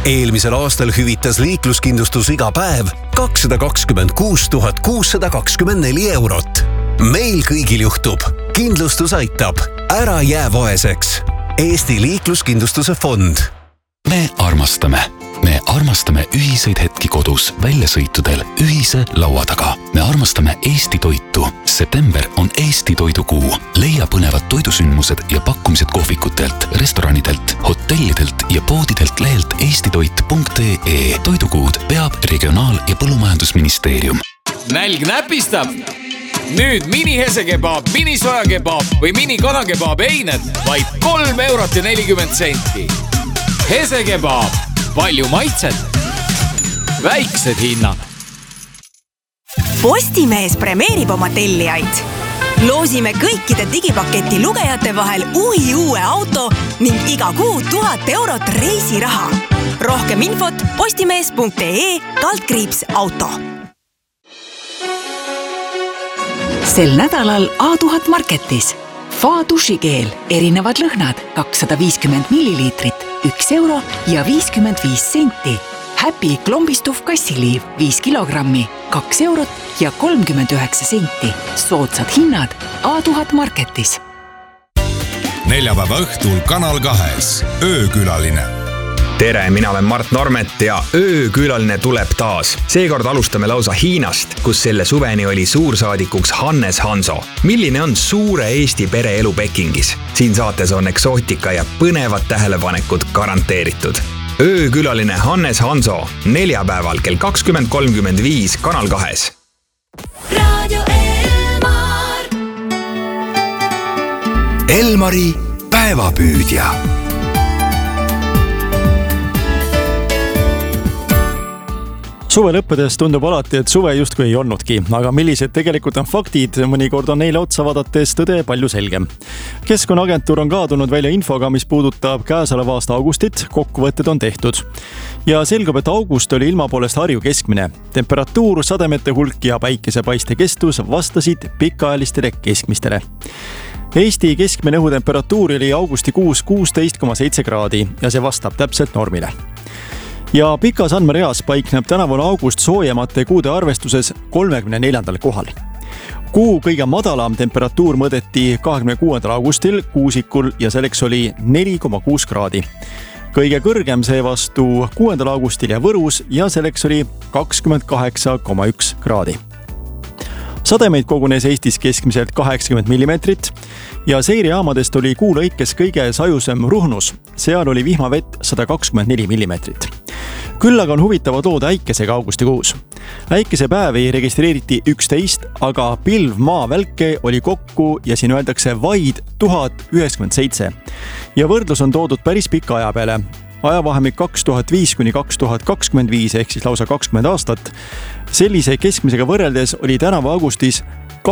Eelmisel aastal hüvitas liikluskindlustus iga päev 226 624 eurot. Meil kõigil juhtub. Kindlustus aitab. Ära jää vaeseks. Eesti liikluskindlustuse fond. Me armastame ühiseid hetki kodus, väljasõitudel, ühise laua taga. Me armastame Eesti toitu. September on Eesti toidukuu. Leia põnevad toidusündmused ja pakkumised kohvikutelt, restoranidelt, hotellidelt ja poodidelt lehelt eestitoit.ee. Toidukuud peab Regionaal- ja Põllumajandusministeerium. Nälg näpistab! Nüüd mini-hesekebab, mini-sojakebab või mini-kanakebab eined vaid 3 eurot ja 40 senti. Hesekebab, palju maitset, väiksed hinnad. Postimees premeerib oma tellijaid. Loosime kõikide digipaketi lugejate vahel uue auto ning iga kuu 1000 eurot reisiraha. Rohkem infot postimees.ee/auto. Sel nädalal A1000 Marketis. Fa dušikeel, erinevad lõhnad, 250 milliliitrit, 1 euro ja 55 senti. Happy klombistuv kassiliiv, 5 kilogrammi, 2 eurot ja 39 senti. Soodsad hinnad A1000 Marketis. Neljapäeva õhtul Kanal 2 öökülaline. Tere, mina olen Mart Normet ja öökülaline tuleb taas. Seekord alustame lausa Hiinast, kus selle suveni oli suursaadikuks Hannes Hanso. Milline on suure Eesti pere elu Pekingis? Siin saates on eksootika ja põnevad tähelepanekud garanteeritud. Öökülaline Hannes Hanso neljapäeval kell 20.35 Kanal 2. Radio Elmar. Elmari päevapüüdja. Suve lõppedes tundub alati, et suve justkui ei olnudki, aga millised tegelikult on faktid, mõnikord on neile otsa vaadates tõde palju selgem. Keskkonnaagentuur on ka tulnud välja infoga, mis puudutab käesoleva aasta augustit, kokkuvõtted on tehtud. Ja selgub, et august oli ilma poolest Harju keskmine. Temperatuur, sademete hulk ja päikesepaiste kestus vastasid pikaajalistele keskmistele. Eesti keskmine õhutemperatuur oli augustikuus 16,7 kraadi ja see vastab täpselt normile. Ja pikas andmereas paikneb tänavune august soojemate kuude arvestuses 34. kohal. Kuu kõige madalam temperatuur mõõdeti 26. augustil Kuusikul ja selleks oli 4,6 kraadi. Kõige kõrgem seevastu 6. augustil ja Võrus ja selleks oli 28,1 kraadi. Sademeid kogunes Eestis keskmiselt 80 millimeetrit ja seirejaamadest oli kuu lõikes kõige sajusem Ruhnus. Seal oli vihmavett 124 millimeetrit. Küll aga on huvitavad lood äikesega augustikuus. Äikesepäevi registreeriti 11, aga pilvmaavälke oli kokku ja siin öeldakse vaid 1097. Ja võrdlus on toodud päris pika aja peale. Ajavahemik 2005–2025 ehk siis lausa 20 aastat. Sellise keskmisega võrreldes oli tänavu augustis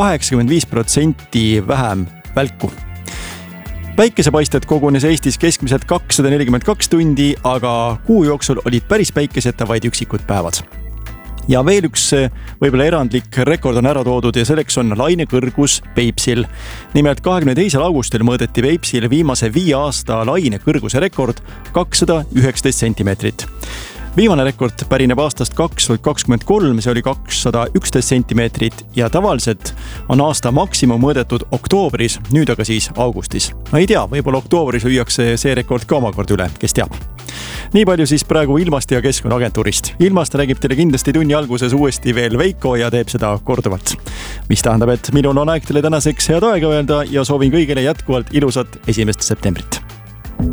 85% vähem välku. Päikesepaisted kogunes Eestis keskmiselt 242 tundi, aga kuu jooksul olid päris päikeseta vaid üksikud päevad. Ja veel üks võib-olla erandlik rekord on ära toodud ja selleks on laine kõrgus Peipsil. Nimelt 22. augustil mõõdeti Peipsil viimase 5 aasta laine kõrguse rekord 219 sentimeetrit. Viimane rekord pärineb aastast 2023, see oli 211 sentimeetrit ja tavaliselt on aasta maksimum mõõdetud oktoobris, nüüd aga siis augustis. Ma ei tea, võib-olla oktoobris lüüakse see rekord ka omakord üle, kes teab. Nii palju siis praegu ilmast ja Keskkonnaagentuurist. Ilmast räägib teile kindlasti tunni alguses uuesti veel Veiko ja teeb seda korduvalt. Mis tähendab, et minul on aeg teile tänaseks head aega öelda ja soovin kõigile jätkuvalt ilusat 1. septembrit.